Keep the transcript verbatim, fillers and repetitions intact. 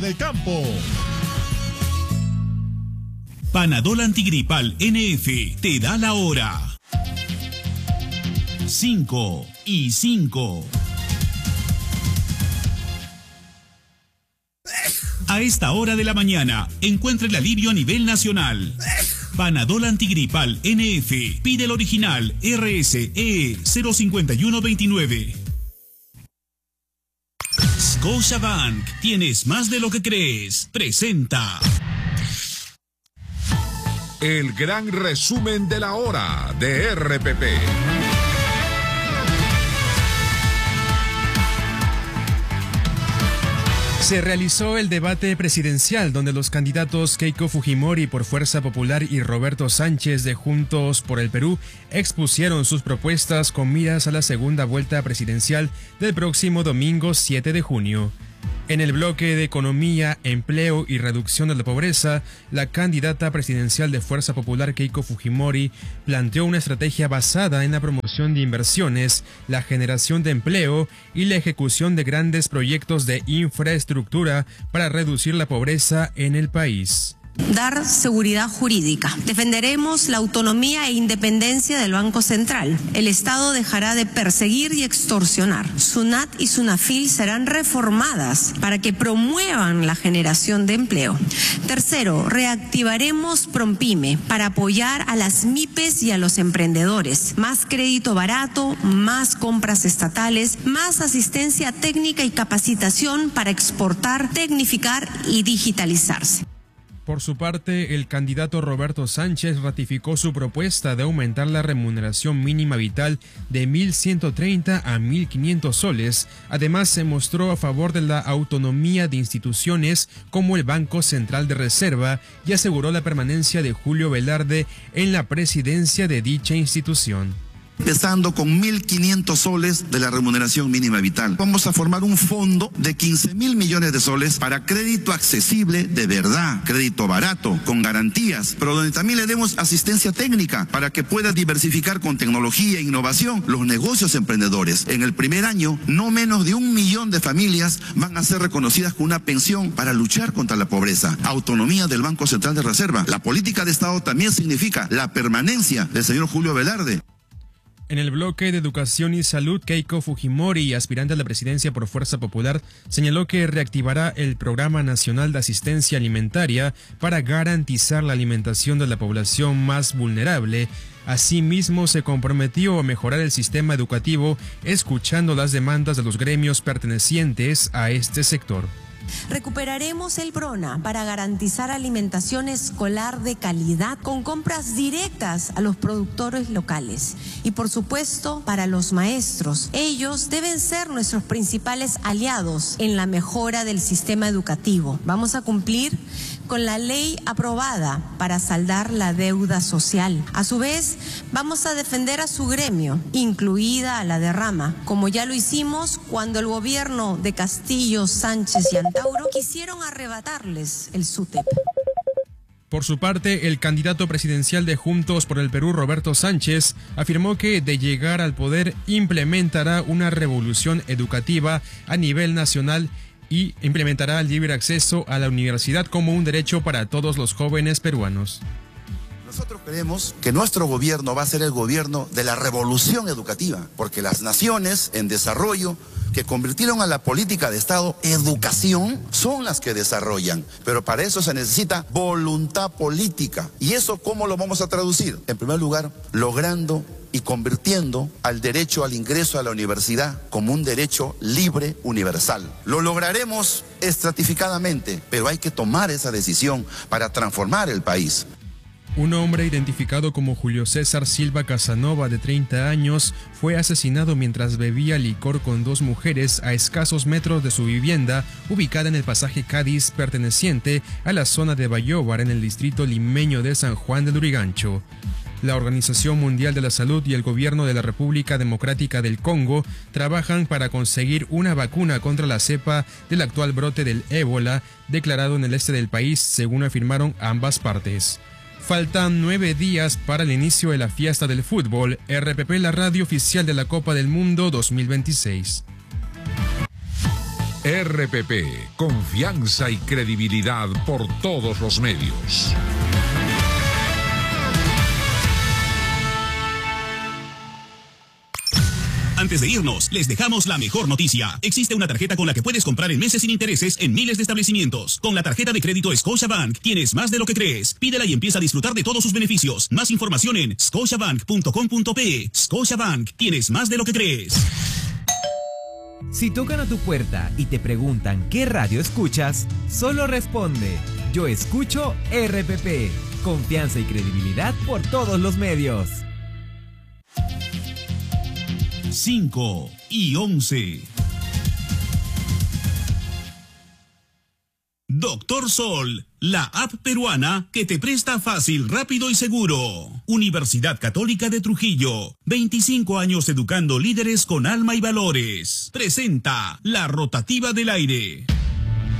del campo. Panadol Antigripal N F te da la hora. cinco y cinco. A esta hora de la mañana, encuentra el alivio a nivel nacional. Panadol Antigripal N F. Pide el original R S E cero cinco uno dos nueve. Scotiabank. Tienes más de lo que crees. Presenta el gran resumen de la hora de R P P. Se realizó el debate presidencial donde los candidatos Keiko Fujimori por Fuerza Popular y Roberto Sánchez de Juntos por el Perú expusieron sus propuestas con miras a la segunda vuelta presidencial del próximo domingo siete de junio. En el bloque de Economía, Empleo y Reducción de la Pobreza, la candidata presidencial de Fuerza Popular Keiko Fujimori planteó una estrategia basada en la promoción de inversiones, la generación de empleo y la ejecución de grandes proyectos de infraestructura para reducir la pobreza en el país. Dar seguridad jurídica. Defenderemos la autonomía e independencia del Banco Central. El Estado dejará de perseguir y extorsionar. SUNAT y SUNAFIL serán reformadas para que promuevan la generación de empleo. Tercero, reactivaremos PROMPYME para apoyar a las MIPES y a los emprendedores. Más crédito barato, más compras estatales, más asistencia técnica y capacitación para exportar, tecnificar y digitalizarse. Por su parte, el candidato Roberto Sánchez ratificó su propuesta de aumentar la remuneración mínima vital de mil ciento treinta a mil quinientos soles. Además, se mostró a favor de la autonomía de instituciones como el Banco Central de Reserva y aseguró la permanencia de Julio Velarde en la presidencia de dicha institución. Empezando con mil quinientos soles de la remuneración mínima vital. Vamos a formar un fondo de quince mil millones de soles para crédito accesible de verdad, crédito barato, con garantías, pero donde también le demos asistencia técnica para que pueda diversificar con tecnología e innovación los negocios emprendedores. En el primer año, no menos de un millón de familias van a ser reconocidas con una pensión para luchar contra la pobreza. Autonomía del Banco Central de Reserva. La política de Estado también significa la permanencia del señor Julio Velarde. En el bloque de Educación y Salud, Keiko Fujimori, aspirante a la presidencia por Fuerza Popular, señaló que reactivará el Programa Nacional de Asistencia Alimentaria para garantizar la alimentación de la población más vulnerable. Asimismo, se comprometió a mejorar el sistema educativo, escuchando las demandas de los gremios pertenecientes a este sector. Recuperaremos el PRONA para garantizar alimentación escolar de calidad con compras directas a los productores locales y, por supuesto, para los maestros. Ellos deben ser nuestros principales aliados en la mejora del sistema educativo. Vamos a cumplir con la ley aprobada para saldar la deuda social. A su vez, vamos a defender a su gremio, incluida a la derrama, como ya lo hicimos cuando el gobierno de Castillo, Sánchez y Antauro quisieron arrebatarles el SUTEP. Por su parte, el candidato presidencial de Juntos por el Perú, Roberto Sánchez, afirmó que de llegar al poder implementará una revolución educativa a nivel nacional y implementará el libre acceso a la universidad como un derecho para todos los jóvenes peruanos. Nosotros creemos que nuestro gobierno va a ser el gobierno de la revolución educativa, porque las naciones en desarrollo que convirtieron a la política de Estado educación son las que desarrollan, pero para eso se necesita voluntad política. ¿Y eso cómo lo vamos a traducir? En primer lugar, logrando y convirtiendo al derecho al ingreso a la universidad como un derecho libre universal. Lo lograremos estratificadamente, pero hay que tomar esa decisión para transformar el país. Un hombre identificado como Julio César Silva Casanova, de treinta años, fue asesinado mientras bebía licor con dos mujeres a escasos metros de su vivienda, ubicada en el pasaje Cádiz, perteneciente a la zona de Bayóvar, en el distrito limeño de San Juan de Lurigancho. La Organización Mundial de la Salud y el gobierno de la República Democrática del Congo trabajan para conseguir una vacuna contra la cepa del actual brote del ébola declarado en el este del país, según afirmaron ambas partes. Faltan nueve días para el inicio de la fiesta del fútbol. R P P, la radio oficial de la Copa del Mundo dos mil veintiséis. R P P, confianza y credibilidad por todos los medios. Antes de irnos, les dejamos la mejor noticia. Existe una tarjeta con la que puedes comprar en meses sin intereses en miles de establecimientos. Con la tarjeta de crédito Scotiabank tienes más de lo que crees. Pídela y empieza a disfrutar de todos sus beneficios. Más información en scotiabank punto com punto pe. Scotiabank, tienes más de lo que crees. Si tocan a tu puerta y te preguntan qué radio escuchas, solo responde: yo escucho R P P. Confianza y credibilidad por todos los medios. cinco y once. Doctor Sol, la app peruana que te presta fácil, rápido y seguro. Universidad Católica de Trujillo, veinticinco años educando líderes con alma y valores. Presenta la rotativa del aire.